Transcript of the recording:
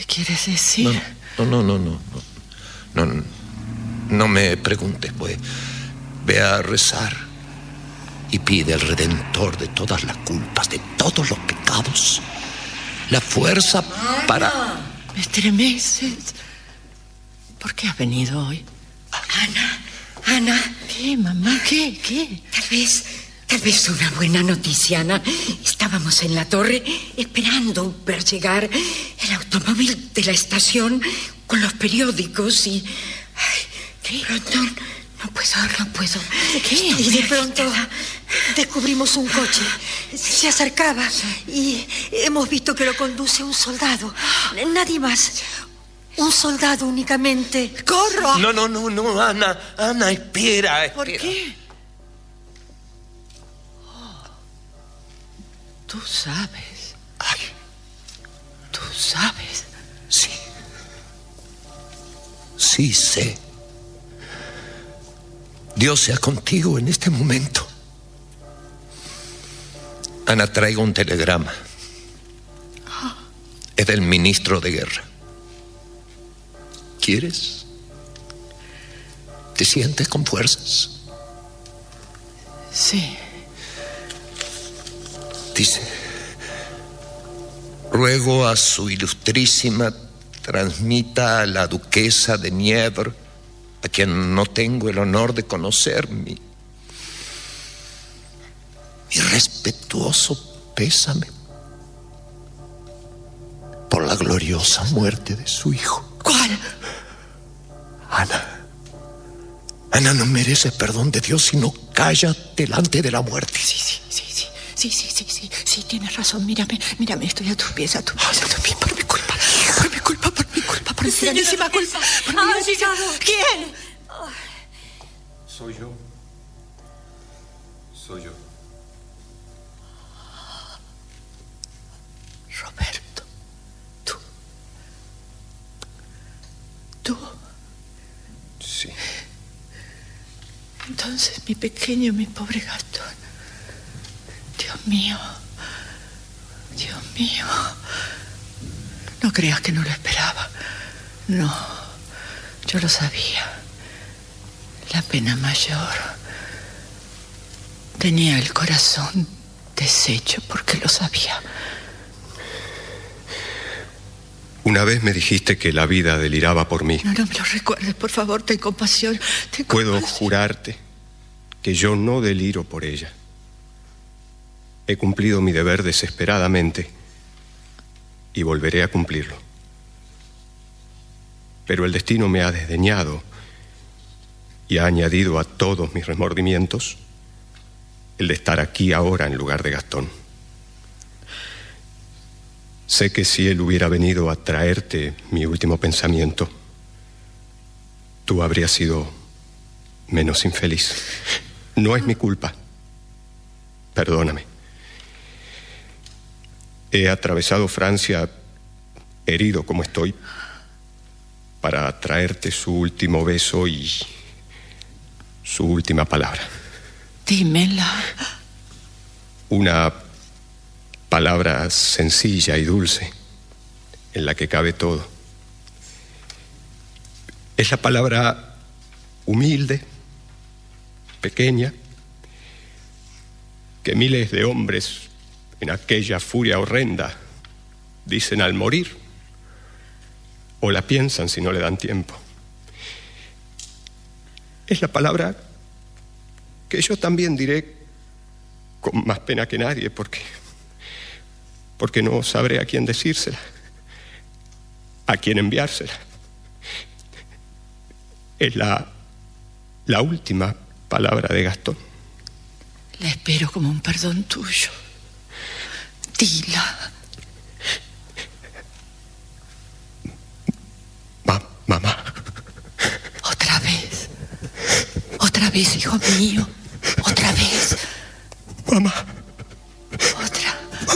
¿Qué quieres decir? No me preguntes, pues. Ve a rezar y pide al Redentor de todas las culpas, de todos los pecados, la fuerza para... Me estremeces. ¿Por qué has venido hoy? Ana. ¿Qué, mamá? ¿Qué? Tal vez una buena noticia, Ana. Estábamos en la torre esperando ver llegar el automóvil de la estación con los periódicos y... ¿Qué? No puedo. ¿Qué? Y de pronto descubrimos un coche. Se acercaba y hemos visto que lo conduce un soldado. Nadie más. Un soldado únicamente. ¡Corro! No, Ana, espera. ¿Por qué? Tú sabes. Ay. Tú sabes. Sí. Sí, sé. Dios sea contigo en este momento. Ana, traigo un telegrama. Es del ministro de guerra. ¿Quieres? ¿Te sientes con fuerzas? Sí. Dice: ruego a su ilustrísima transmita a la duquesa de Nievre, a quien no tengo el honor de conocer, mi respetuoso pésame por la gloriosa muerte de su hijo. ¿Cuál? Ana no merece perdón de Dios si no calla delante de la muerte. Sí, tienes razón. Mírame, estoy a tus pies, por mi culpa, por mi grandísima culpa. ¿Quién? Soy yo. Roberto, tú. Sí. Entonces, mi pequeño, mi pobre Gastón. Dios mío. No creas que no lo esperaba. No, yo lo sabía. La pena mayor. Tenía el corazón deshecho porque lo sabía. Una vez me dijiste que la vida deliraba por mí. No me lo recuerdes, por favor, ten compasión. Puedo jurarte que yo no deliro por ella. He cumplido mi deber desesperadamente y volveré a cumplirlo. Pero el destino me ha desdeñado y ha añadido a todos mis remordimientos el de estar aquí ahora en lugar de Gastón. Sé que si él hubiera venido a traerte mi último pensamiento, tú habrías sido menos infeliz. No es mi culpa. Perdóname. He atravesado Francia, herido como estoy, para traerte su último beso y su última palabra. Dímela. Una palabra sencilla y dulce, en la que cabe todo. Es la palabra humilde, pequeña, que miles de hombres en aquella furia horrenda dicen al morir, o la piensan si no le dan tiempo. Es la palabra que yo también diré con más pena que nadie, porque no sabré a quién decírsela, a quién enviársela. Es la última palabra de Gastón. La espero como un perdón tuyo. Dila. Mamá. Otra vez, hijo mío. Otra vez. Mamá.